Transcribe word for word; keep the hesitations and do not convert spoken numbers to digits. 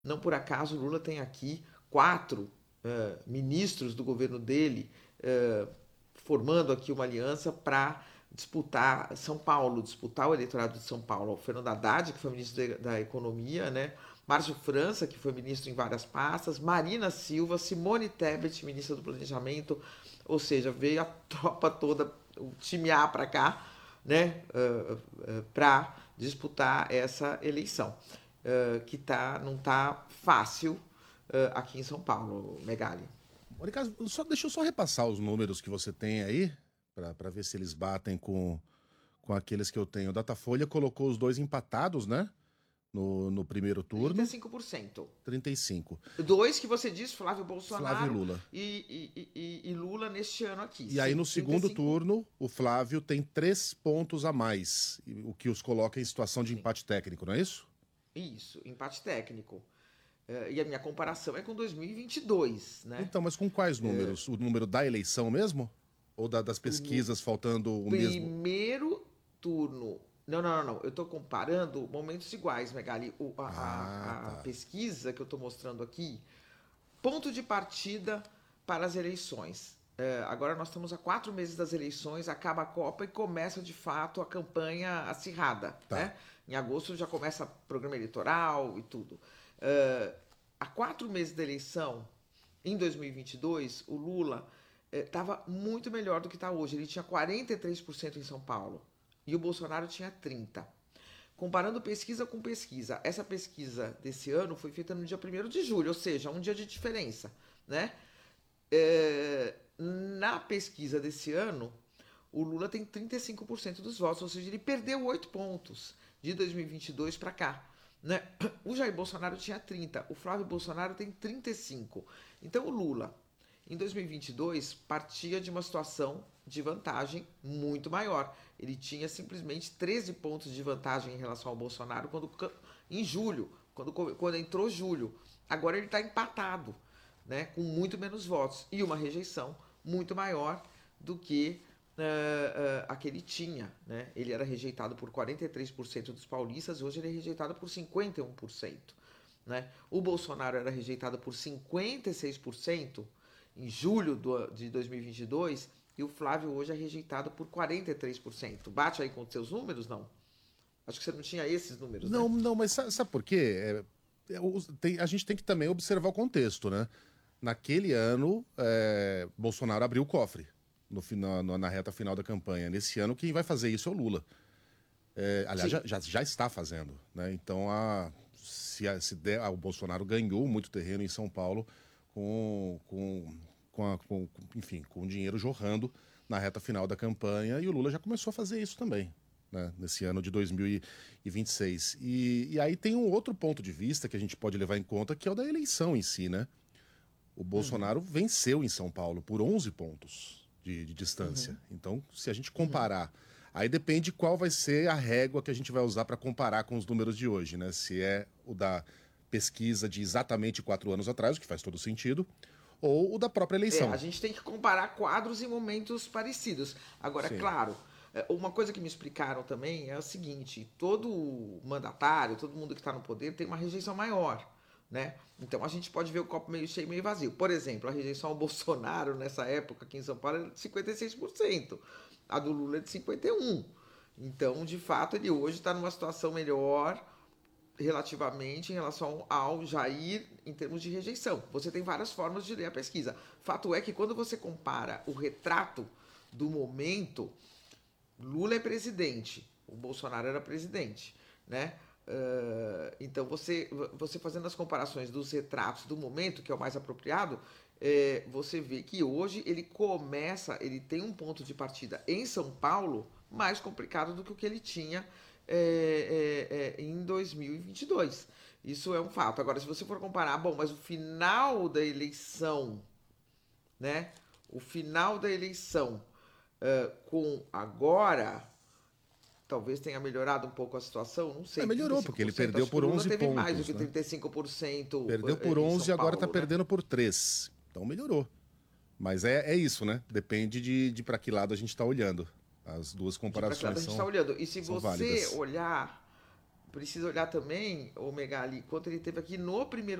Não por acaso Lula tem aqui quatro uh, ministros do governo dele uh, formando aqui uma aliança para disputar São Paulo, disputar o eleitorado de São Paulo. O Fernando Haddad, que foi ministro da Economia, né? Márcio França, que foi ministro em várias pastas, Marina Silva, Simone Tebet, ministra do Planejamento, ou seja, veio a tropa toda, o time A para cá, né? Uh, uh, para disputar essa eleição. Uh, que tá, não está fácil uh, aqui em São Paulo, Megali. Ricardo, só, deixa eu só repassar os números que você tem aí, para ver se eles batem com, com aqueles que eu tenho. O Datafolha colocou os dois empatados, né? No, no primeiro turno. trinta e cinco por cento. trinta e cinco por cento. Dois que você disse, Flávio Bolsonaro Flávio e Lula. E, e, e, e Lula neste ano aqui. E aí no segundo trinta e cinco... turno, o Flávio tem três pontos a mais, o que os coloca em situação de Sim. empate técnico, não é isso? Isso, empate técnico. Uh, e a minha comparação é com dois mil e vinte e dois, né? Então, mas com quais números? É... O número da eleição mesmo? Ou da, das pesquisas o faltando o primeiro mesmo? Primeiro turno. Não, não, não, não. Eu estou comparando momentos iguais, Megali. O, a, ah, a, a tá. pesquisa que eu estou mostrando aqui, ponto de partida para as eleições. Uh, agora nós estamos a quatro meses das eleições, acaba a Copa e começa de fato a campanha acirrada, tá. né? Em agosto já começa programa eleitoral e tudo. Uh, há quatro meses da eleição, em dois mil e vinte e dois, o Lula estava uh, muito melhor do que está hoje. Ele tinha quarenta e três por cento em São Paulo e o Bolsonaro tinha trinta por cento. Comparando pesquisa com pesquisa, essa pesquisa desse ano foi feita no dia primeiro de julho, ou seja, um dia de diferença, né? Uh, na pesquisa desse ano, o Lula tem trinta e cinco por cento dos votos, ou seja, ele perdeu oito pontos de dois mil e vinte e dois para cá. Né? O Jair Bolsonaro tinha trinta, o Flávio Bolsonaro tem trinta e cinco. Então o Lula, em dois mil e vinte e dois, partia de uma situação de vantagem muito maior. Ele tinha simplesmente treze pontos de vantagem em relação ao Bolsonaro quando, em julho, quando, quando entrou julho. Agora ele está empatado, né? Com muito menos votos e uma rejeição muito maior do que uh, uh, a que ele tinha, né? Ele era rejeitado por quarenta e três por cento dos paulistas, hoje ele é rejeitado por cinquenta e um por cento, né? O Bolsonaro era rejeitado por cinquenta e seis por cento em julho do, de dois mil e vinte e dois e o Flávio hoje é rejeitado por quarenta e três por cento. Bate aí com os seus números, não? Acho que você não tinha esses números, não, né? Não, mas sabe, sabe por quê? É, é, tem, a gente tem que também observar o contexto, né? Naquele ano, é, Bolsonaro abriu o cofre no final, na reta final da campanha. Nesse ano, quem vai fazer isso é o Lula. É, aliás, já, já, já está fazendo, né? Então, a, se, a, se der, a, o Bolsonaro ganhou muito terreno em São Paulo com, com, com, a, com, enfim, com o dinheiro jorrando na reta final da campanha e o Lula já começou a fazer isso também, né? Nesse ano de dois mil e vinte e seis. E, e aí tem um outro ponto de vista que a gente pode levar em conta, que é o da eleição em si, né? O Bolsonaro uhum. venceu em São Paulo por onze pontos de, de distância. Uhum. Então, se a gente comparar, uhum. aí depende qual vai ser a régua que a gente vai usar para comparar com os números de hoje, né? Se é o da pesquisa de exatamente quatro anos atrás, o que faz todo sentido, ou o da própria eleição. É, a gente tem que comparar quadros em momentos parecidos. Agora, Sim. claro, uma coisa que me explicaram também é o seguinte, todo mandatário, todo mundo que está no poder tem uma rejeição maior. Né? Então a gente pode ver o copo meio cheio, meio vazio. Por exemplo, a rejeição ao Bolsonaro nessa época aqui em São Paulo era de cinquenta e seis por cento. A do Lula é de cinquenta e um por cento. Então, de fato, ele hoje está numa situação melhor relativamente em relação ao Jair em termos de rejeição. Você tem várias formas de ler a pesquisa. Fato é que quando você compara o retrato do momento, Lula é presidente, o Bolsonaro era presidente, né? Uh, então, você, você fazendo as comparações dos retratos do momento, que é o mais apropriado, é, você vê que hoje ele começa, ele tem um ponto de partida em São Paulo mais complicado do que o que ele tinha é, é, é, em dois mil e vinte e dois. Isso é um fato. Agora, se você for comparar, bom, mas o final da eleição, né? O final da eleição uh, com agora... talvez tenha melhorado um pouco a situação, não sei. É, melhorou, porque ele perdeu por onze teve pontos. mais do que né? trinta e cinco por cento. Perdeu por onze e agora está né? perdendo por três. Então melhorou. Mas é, é isso, né? Depende de, de para que lado a gente está olhando. As duas comparações são, a gente tá olhando. E se você válidas. olhar precisa olhar também, o Megali, quanto ele teve aqui no primeiro